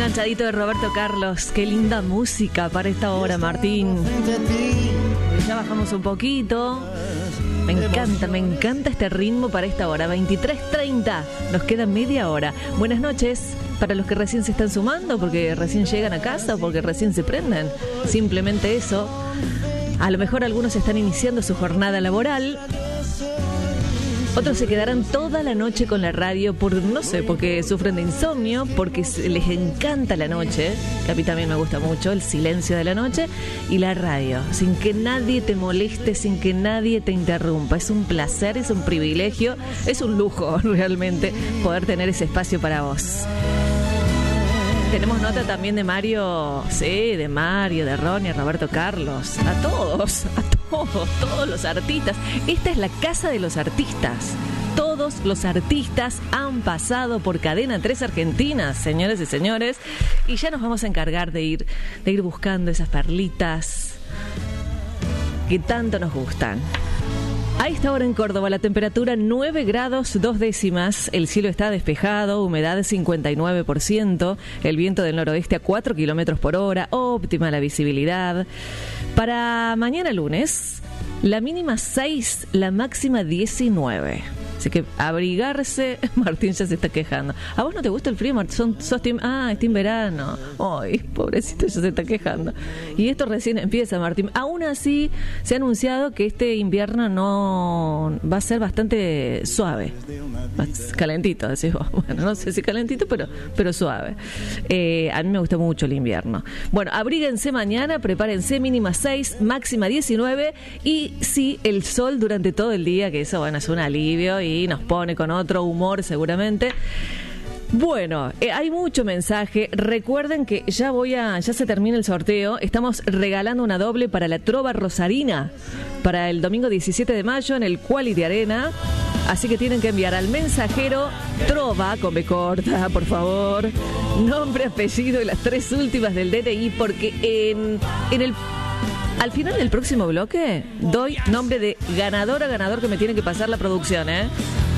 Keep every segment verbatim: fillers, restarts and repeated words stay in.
Enganchadito de Roberto Carlos. Qué linda música para esta hora, Martín. Ya bajamos un poquito. Me encanta, me encanta este ritmo para esta hora. veintitrés treinta. Nos queda media hora. Buenas noches para los que recién se están sumando, porque recién llegan a casa o porque recién se prenden. Simplemente eso. A lo mejor algunos están iniciando su jornada laboral. Otros se quedarán toda la noche con la radio por, no sé, porque sufren de insomnio, porque les encanta la noche, que a mí también me gusta mucho, el silencio de la noche, y la radio, sin que nadie te moleste, sin que nadie te interrumpa. Es un placer, es un privilegio, es un lujo realmente poder tener ese espacio para vos. Tenemos nota también de Mario, sí, de Mario, de Ronnie, Roberto Carlos, a todos, a todos, todos los artistas. Esta es la casa de los artistas. Todos los artistas han pasado por Cadena tres Argentina, señores y señores, y ya nos vamos a encargar de ir, de ir buscando esas perlitas que tanto nos gustan. A esta hora en Córdoba la temperatura nueve grados dos décimas, el cielo está despejado, humedad cincuenta y nueve por ciento, el viento del noroeste a cuatro kilómetros por hora, óptima la visibilidad. Para mañana lunes, la mínima seis, la máxima diecinueve. Así que abrigarse. Martín ya se está quejando. ¿A vos no te gusta el frío, Martín? Son, sos team, ah, es team verano. Ay, pobrecito, ya se está quejando. Y esto recién empieza, Martín. Aún así, se ha anunciado que este invierno no va a ser bastante suave. Calentito, decís vos. Bueno, no sé si calentito, pero, pero suave. Eh, a mí me gusta mucho el invierno. Bueno, abríguense mañana, prepárense, mínima seis, máxima diecinueve. Y sí, el sol durante todo el día, que eso, bueno, es un alivio y nos pone con otro humor seguramente. Bueno, eh, hay mucho mensaje. Recuerden que ya voy a, ya se termina el sorteo. Estamos regalando una doble para la Trova Rosarina para el domingo diecisiete de mayo en el Quali de Arena. Así que tienen que enviar al mensajero Trova con B corta, por favor, nombre, apellido y las tres últimas del D N I, porque en, en el al final del próximo bloque doy nombre de ganadora, ganador que me tiene que pasar la producción, ¿eh?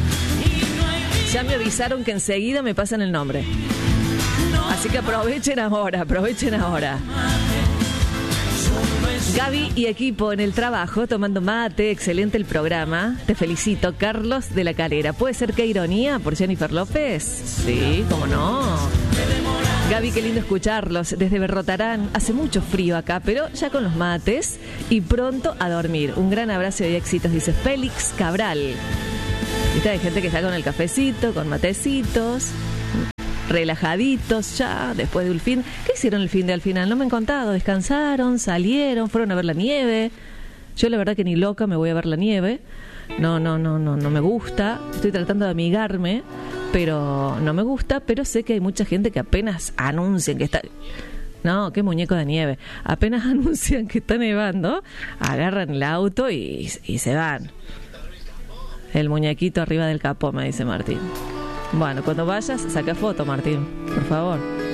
Ya me avisaron que enseguida me pasan el nombre. Así que aprovechen ahora, aprovechen ahora. Gaby y equipo en el trabajo, tomando mate, excelente el programa. Te felicito, Carlos de la Calera. ¿Puede ser Qué ironía por Jennifer López? Sí, cómo no. Gaby, qué lindo escucharlos desde Berrotarán. Hace mucho frío acá, pero ya con los mates y pronto a dormir. Un gran abrazo y éxitos, dice Félix Cabral. Viste, hay gente que está con el cafecito, con matecitos, relajaditos ya, después de un fin. ¿Qué hicieron el fin de al final? No me han contado. ¿Descansaron? ¿Salieron? ¿Fueron a ver la nieve? Yo la verdad que ni loca me voy a ver la nieve. No, no, no, no, no me gusta. Estoy tratando de amigarme, pero no me gusta. Pero sé que hay mucha gente que apenas anuncian que está... No, qué muñeco de nieve. Apenas anuncian que está nevando, agarran el auto y, y se van. El muñequito arriba del capó, me dice Martín. Bueno, cuando vayas, saca foto, Martín, por favor.